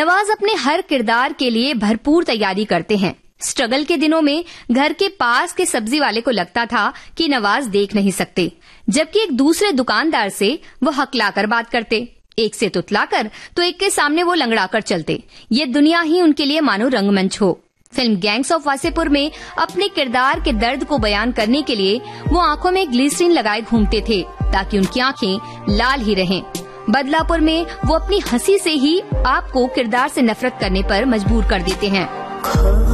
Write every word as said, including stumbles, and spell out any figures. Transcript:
नवाज अपने हर किरदार के लिए भरपूर तैयारी करते हैं। स्ट्रगल के दिनों में घर के पास के सब्जी वाले को लगता था कि नवाज देख नहीं सकते, जबकि एक दूसरे दुकानदार से वो हकलाकर बात करते, एक से तुतलाकर तो एक के सामने वो लंगड़ाकर चलते। ये दुनिया ही उनके लिए मानो रंगमंच हो। फिल्म गैंग्स ऑफ वासेपुर में अपने किरदार के दर्द को बयान करने के लिए वो आंखों में ग्लिसरीन लगाए घूमते थे ताकि उनकी आंखें लाल ही रहें। बदलापुर में वो अपनी हंसी से ही आपको किरदार से नफरत करने पर मजबूर कर देते हैं।